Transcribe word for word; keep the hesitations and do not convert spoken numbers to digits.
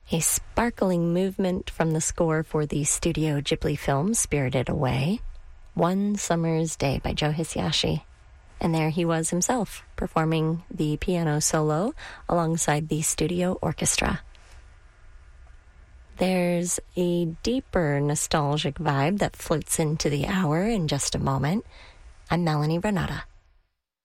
a sparkling movement from the score for the Studio Ghibli film Spirited Away, One Summer's Day by Joe Hisaishi. And there he was himself, performing the piano solo alongside the studio orchestra. There's a deeper nostalgic vibe that floats into the hour in just a moment. I'm Melanie Renata.